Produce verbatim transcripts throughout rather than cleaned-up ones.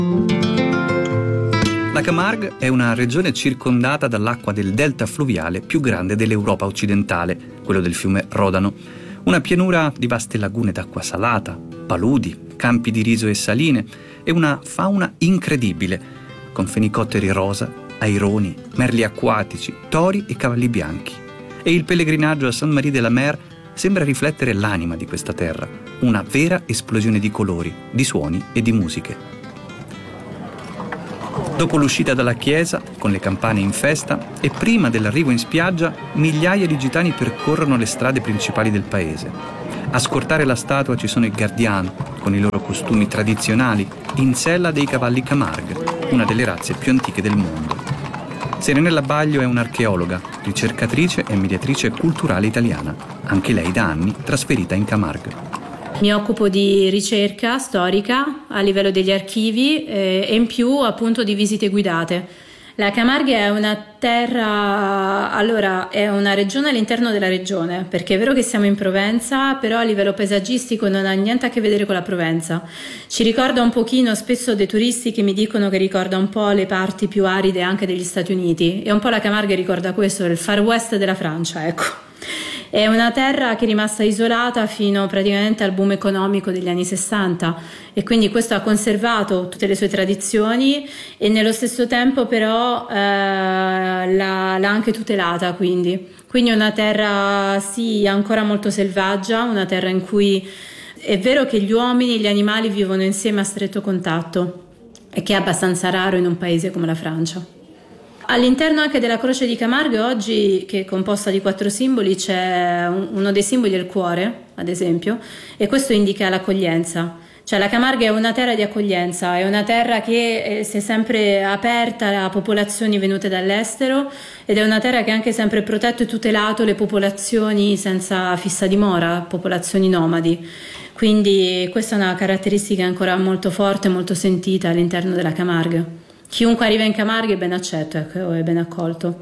La Camargue è una regione circondata dall'acqua del delta fluviale più grande dell'Europa occidentale, quello del fiume Rodano. Una pianura di vaste lagune d'acqua salata, paludi, campi di riso e saline e una fauna incredibile, con fenicotteri rosa, aironi, merli acquatici, tori e cavalli bianchi. E il pellegrinaggio a Sainte-Marie de la Mer sembra riflettere l'anima di questa terra, una vera esplosione di colori, di suoni e di musiche. Dopo l'uscita dalla chiesa, con le campane in festa, e prima dell'arrivo in spiaggia, migliaia di gitani percorrono le strade principali del paese. A scortare la statua ci sono i Guardian, con i loro costumi tradizionali, in sella dei cavalli Camargue, una delle razze più antiche del mondo. Serenella Baglio è un'archeologa, ricercatrice e mediatrice culturale italiana, anche lei da anni trasferita in Camargue. Mi occupo di ricerca storica a livello degli archivi eh, e in più appunto di visite guidate. La Camargue è una terra, allora è una regione all'interno della regione, perché è vero che siamo in Provenza, però a livello paesaggistico non ha niente a che vedere con la Provenza. Ci ricorda un pochino, spesso dei turisti che mi dicono che ricorda un po' le parti più aride anche degli Stati Uniti, e un po' la Camargue ricorda questo, il far west della Francia, ecco. È una terra che è rimasta isolata fino praticamente al boom economico degli anni sessanta e quindi questo ha conservato tutte le sue tradizioni e nello stesso tempo però eh, l'ha, l'ha anche tutelata, quindi. Quindi è una terra sì ancora molto selvaggia, una terra in cui è vero che gli uomini e gli animali vivono insieme a stretto contatto e che è abbastanza raro in un paese come la Francia. All'interno anche della croce di Camargue oggi, che è composta di quattro simboli, c'è un, uno dei simboli del cuore, ad esempio, e questo indica l'accoglienza. Cioè la Camargue è una terra di accoglienza, è una terra che eh, si è sempre aperta a popolazioni venute dall'estero ed è una terra che ha anche sempre protetto e tutelato le popolazioni senza fissa dimora, popolazioni nomadi. Quindi questa è una caratteristica ancora molto forte, molto sentita all'interno della Camargue. Chiunque arriva in Camargue è ben accetto, ecco, è ben accolto.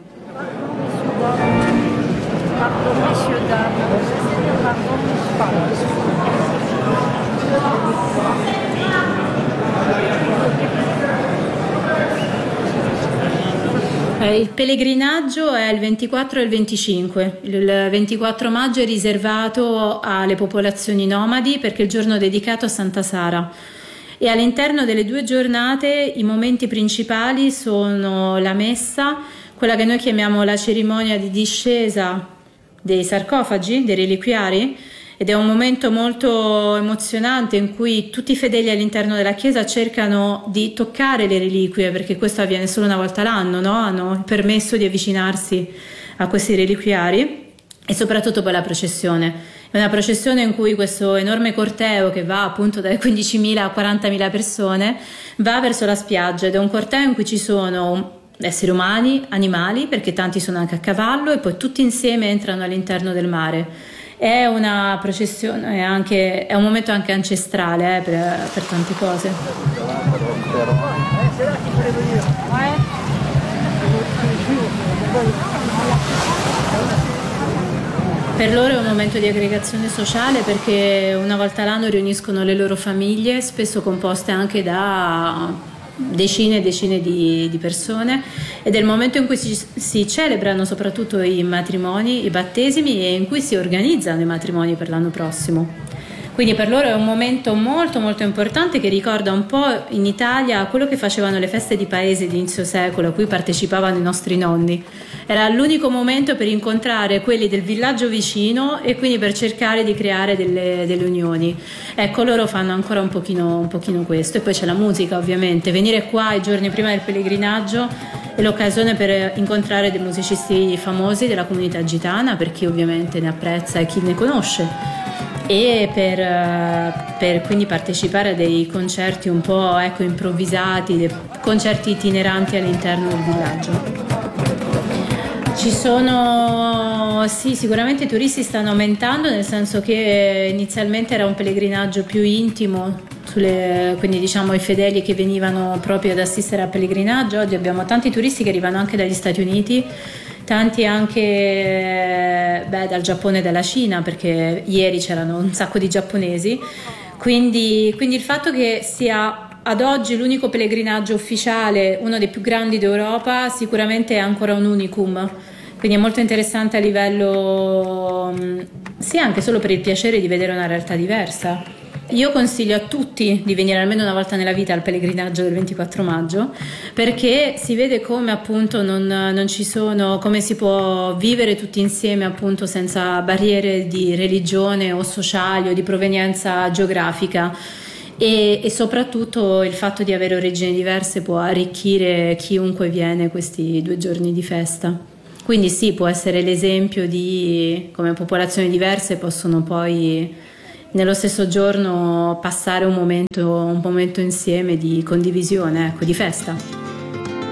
Il pellegrinaggio è il ventiquattro e il venticinque. Il ventiquattro maggio è riservato alle popolazioni nomadi perché è il giorno dedicato a Santa Sara. E all'interno delle due giornate i momenti principali sono la messa, quella che noi chiamiamo la cerimonia di discesa dei sarcofagi, dei reliquiari, ed è un momento molto emozionante in cui tutti i fedeli all'interno della chiesa cercano di toccare le reliquie, perché questo avviene solo una volta l'anno, no? Hanno il permesso di avvicinarsi a questi reliquiari e soprattutto poi la processione. È una processione in cui questo enorme corteo che va appunto dalle quindicimila a quarantamila persone va verso la spiaggia ed è un corteo in cui ci sono esseri umani, animali, perché tanti sono anche a cavallo e poi tutti insieme entrano all'interno del mare. È una processione, è, anche, è un momento anche ancestrale eh, per, per tante cose. Per loro è un momento di aggregazione sociale perché una volta l'anno riuniscono le loro famiglie, spesso composte anche da decine e decine di, di persone, ed è il momento in cui si, si celebrano soprattutto i matrimoni, i battesimi e in cui si organizzano i matrimoni per l'anno prossimo. Quindi per loro è un momento molto molto importante che ricorda un po' in Italia quello che facevano le feste di paese di inizio secolo a cui partecipavano i nostri nonni. Era l'unico momento per incontrare quelli del villaggio vicino e quindi per cercare di creare delle, delle unioni. Ecco, loro fanno ancora un pochino, un pochino questo. E poi c'è la musica, ovviamente. Venire qua i giorni prima del pellegrinaggio è l'occasione per incontrare dei musicisti famosi della comunità gitana, per chi ovviamente ne apprezza e chi ne conosce, e per, per quindi partecipare a dei concerti un po' ecco, improvvisati, dei concerti itineranti all'interno del villaggio. Ci sono, sì, sicuramente i turisti stanno aumentando, nel senso che inizialmente era un pellegrinaggio più intimo, sulle, quindi diciamo i fedeli che venivano proprio ad assistere al pellegrinaggio. Oggi abbiamo tanti turisti che arrivano anche dagli Stati Uniti, tanti anche beh, dal Giappone e dalla Cina, perché ieri c'erano un sacco di giapponesi, quindi, quindi il fatto che sia ad oggi l'unico pellegrinaggio ufficiale, uno dei più grandi d'Europa, sicuramente è ancora un unicum, quindi è molto interessante a livello, sì, anche solo per il piacere di vedere una realtà diversa. Io consiglio a tutti di venire almeno una volta nella vita al pellegrinaggio del ventiquattro maggio, perché si vede come appunto non, non ci sono, come si può vivere tutti insieme appunto senza barriere di religione o sociali o di provenienza geografica. E, e soprattutto il fatto di avere origini diverse può arricchire chiunque viene questi due giorni di festa. Quindi sì, può essere l'esempio di come popolazioni diverse possono poi nello stesso giorno passare un momento, un momento insieme di condivisione, ecco, di festa.